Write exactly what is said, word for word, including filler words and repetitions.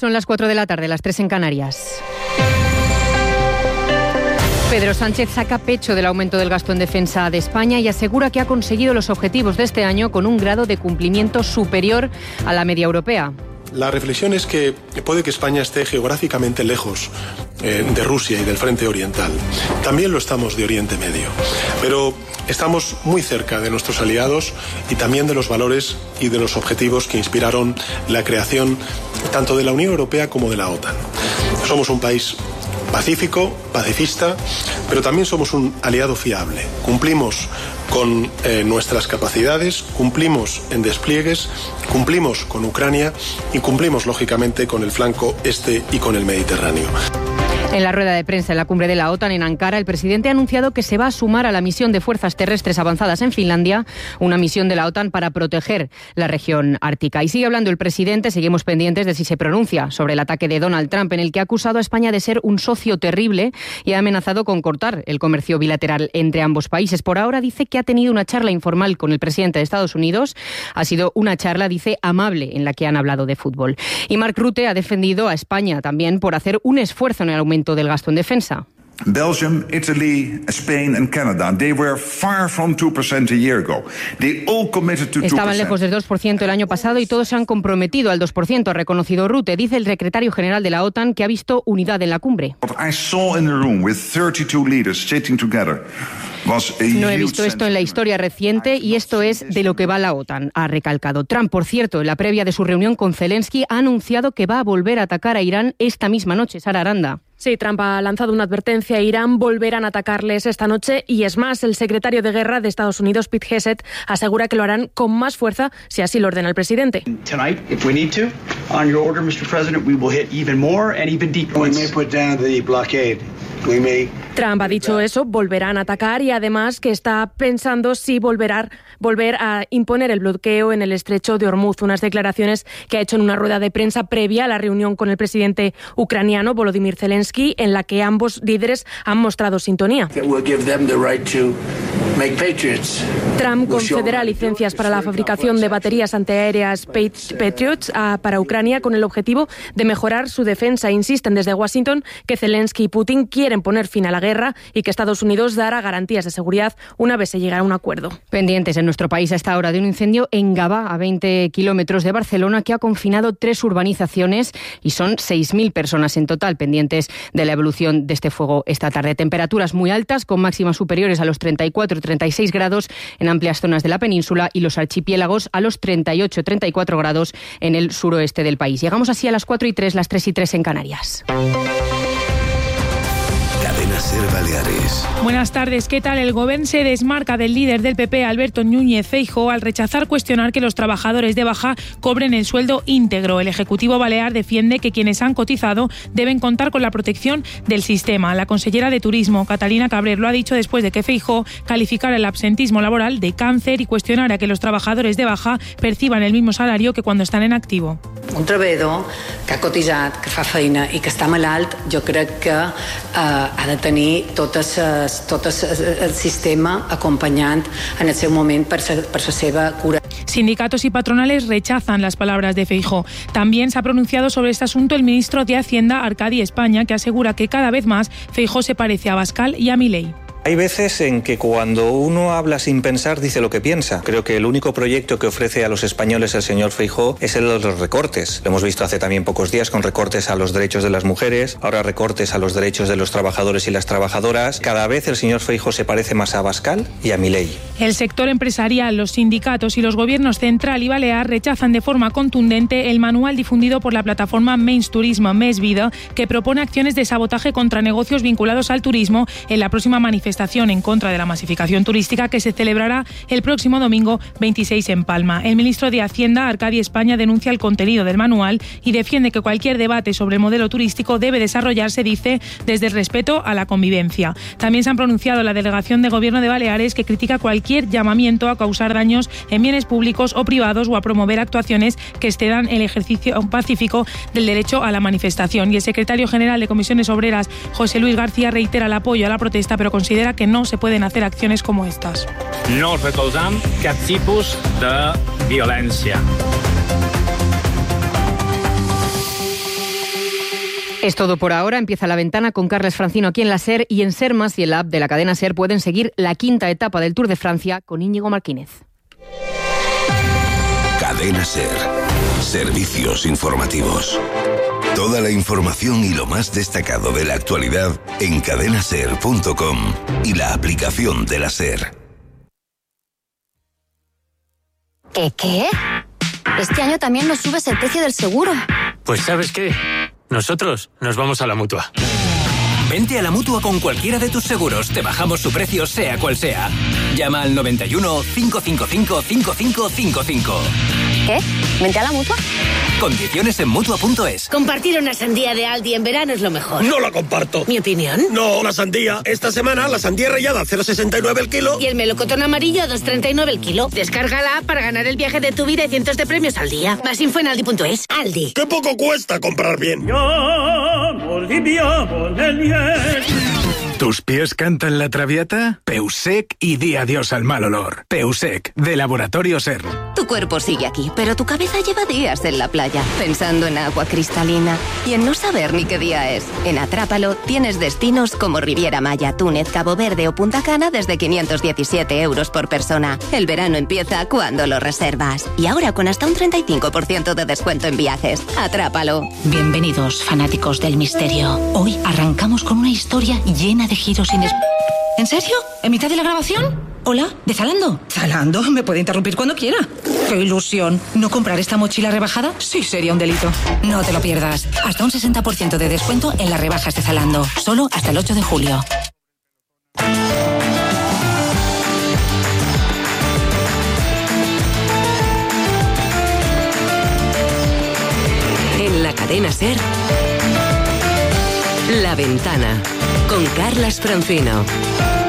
Son las cuatro de la tarde, las tres en Canarias. Pedro Sánchez saca pecho del aumento del gasto en defensa de España y asegura que ha conseguido los objetivos de este año con un grado de cumplimiento superior a la media europea. La reflexión es que puede que España esté geográficamente lejos eh, de Rusia y del frente oriental. También lo estamos de Oriente Medio. Pero estamos muy cerca de nuestros aliados y también de los valores y de los objetivos que inspiraron la creación tanto de la Unión Europea como de la OTAN. Somos un país pacífico, pacifista, pero también somos un aliado fiable. Cumplimos con eh, nuestras capacidades, cumplimos en despliegues, cumplimos con Ucrania y cumplimos, lógicamente, con el flanco este y con el Mediterráneo. En la rueda de prensa en la cumbre de la OTAN en Ankara, el presidente ha anunciado que se va a sumar a la misión de fuerzas terrestres avanzadas en Finlandia, una misión de la OTAN para proteger la región ártica. Y sigue hablando el presidente, seguimos pendientes de si se pronuncia sobre el ataque de Donald Trump, en el que ha acusado a España de ser un socio terrible y ha amenazado con cortar el comercio bilateral entre ambos países. Por ahora dice que ha tenido una charla informal con el presidente de Estados Unidos. Ha sido una charla, dice, amable, en la que han hablado de fútbol. Y Mark Rutte ha defendido a España también por hacer un esfuerzo en el aumento del gasto en defensa. Belgium, Italy, Spain and Canada, they were far from two percent a year ago. They all committed to two percent. Estaban lejos del dos por ciento el año pasado y todos se han comprometido al dos por ciento, ha reconocido Rutte. Dice el secretario general de la OTAN que ha visto unidad en la cumbre. What I saw in the room with thirty-two leaders sitting together. No he visto esto en la historia reciente y esto es de lo que va la OTAN, ha recalcado. Trump, por cierto, en la previa de su reunión con Zelensky, ha anunciado que va a volver a atacar a Irán esta misma noche. Sara Aranda. Sí, Trump ha lanzado una advertencia a Irán, volverán a atacarles esta noche y es más, el secretario de Guerra de Estados Unidos, Pete Hegseth, asegura que lo harán con más fuerza si así lo ordena el presidente. Tonight, if we need to, on your order, mister President, we will hit even more and even deeper. We may put down the blockade. We may... Trump ha dicho eso, volverán a atacar y además que está pensando si volverá, volver a imponer el bloqueo en el estrecho de Hormuz, unas declaraciones que ha hecho en una rueda de prensa previa a la reunión con el presidente ucraniano Volodymyr Zelensky, en la que ambos líderes han mostrado sintonía. Trump concederá licencias para la fabricación de baterías antiaéreas Patriot para Ucrania con el objetivo de mejorar su defensa. Insisten desde Washington que Zelensky y Putin quieren poner fin a la guerra y que Estados Unidos dará garantías de seguridad una vez se llegara a un acuerdo. Pendientes en nuestro país a esta hora de un incendio en Gavà, a veinte kilómetros de Barcelona, que ha confinado tres urbanizaciones y son seis mil personas en total, pendientes de la evolución de este fuego esta tarde. Temperaturas muy altas, con máximas superiores a los treinta y cuatro treinta y seis grados en amplias zonas de la península y los archipiélagos a los treinta y ocho treinta y cuatro grados en el suroeste del país. Llegamos así a las cuatro y tres, las tres y tres en Canarias. Ser Baleares. Buenas tardes, ¿qué tal? El Gobierno se desmarca del líder del P P, Alberto Núñez Feijóo, al rechazar cuestionar que los trabajadores de baja cobren el sueldo íntegro. El Ejecutivo Balear defiende que quienes han cotizado deben contar con la protección del sistema. La consellera de Turismo, Catalina Cabrer, lo ha dicho después de que Feijóo calificara el absentismo laboral de cáncer y cuestionara que los trabajadores de baja perciban el mismo salario que cuando están en activo. Un treballador que ha cotitzat, que fa feina i que està malalt, jo crec que eh, ha de tenir tot, es, tot es, el sistema acompanyant en el seu moment per, per la seva cura. Sindicatos y patronales rechazan las palabras de Feijóo. También se ha pronunciado sobre este asunto el ministro de Hacienda, Arcadi España, que asegura que cada vez más Feijóo se parece a Abascal y a Milei. Hay veces en que cuando uno habla sin pensar dice lo que piensa. Creo que el único proyecto que ofrece a los españoles el señor Feijóo es el de los recortes. Lo hemos visto hace también pocos días con recortes a los derechos de las mujeres, ahora recortes a los derechos de los trabajadores y las trabajadoras. Cada vez el señor Feijóo se parece más a Abascal y a Milei. El sector empresarial, los sindicatos y los gobiernos central y balear rechazan de forma contundente el manual difundido por la plataforma Menys Turisme, Més Vida, que propone acciones de sabotaje contra negocios vinculados al turismo en la próxima manifestación en contra de la masificación turística que se celebrará el próximo domingo veintiséis en Palma. El ministro de Hacienda, Arcadi España, denuncia el contenido del manual y defiende que cualquier debate sobre el modelo turístico debe desarrollarse, dice, desde el respeto a la convivencia. También se han pronunciado la Delegación de Gobierno de Baleares, que critica cualquier llamamiento a causar daños en bienes públicos o privados o a promover actuaciones que excedan el ejercicio pacífico del derecho a la manifestación. Y el secretario general de Comisiones Obreras, José Luis García, reitera el apoyo a la protesta, pero considera que no se pueden hacer acciones como estas. No recolzam cap tipus de violència. Es todo por ahora. Empieza La Ventana con Carles Francino aquí en la SER y en SER Más y en la app de la cadena SER pueden seguir la quinta etapa del Tour de Francia con Íñigo Martínez. Cadena SER. Servicios informativos. Toda la información y lo más destacado de la actualidad en cadena ser punto com y la aplicación de la SER. ¿Qué qué? Este año también nos subes el precio del seguro. Pues ¿sabes qué? Nosotros nos vamos a la Mutua. Vente a la Mutua con cualquiera de tus seguros. Te bajamos su precio sea cual sea. Llama al noventa y uno, cinco cinco cinco, cinco cinco cinco cinco. ¿Qué? ¿Vente a la Mutua? Condiciones en Mutua punto es. Compartir una sandía de Aldi en verano es lo mejor. No la comparto. ¿Mi opinión? No, la sandía. Esta semana la sandía rallada a cero coma sesenta y nueve el kilo. Y el melocotón amarillo a dos coma treinta y nueve el kilo. Descárgala para ganar el viaje de tu vida y cientos de premios al día. Más info en aldi punto es. Aldi. ¡Qué poco cuesta comprar bien! ¿Tus pies cantan la traviata? Peusec y di adiós al mal olor. Peusec, de Laboratorio SER. Tu cuerpo sigue aquí, pero tu cabeza lleva días en la playa, pensando en agua cristalina y en no saber ni qué día es. En Atrápalo tienes destinos como Riviera Maya, Túnez, Cabo Verde o Punta Cana desde quinientos diecisiete euros por persona. El verano empieza cuando lo reservas. Y ahora con hasta un treinta y cinco por ciento de descuento en viajes. Atrápalo. Bienvenidos, fanáticos del misterio. Hoy arrancamos con una historia llena de giros inesp... ¿En serio? ¿En mitad de la grabación? Hola, ¿de Zalando? Zalando, me puede interrumpir cuando quiera. ¡Qué ilusión! ¿No comprar esta mochila rebajada? Sí, sería un delito. No te lo pierdas. Hasta un sesenta por ciento de descuento en las rebajas de Zalando. Solo hasta el ocho de julio. En la cadena SER, La Ventana, con Carles Francino.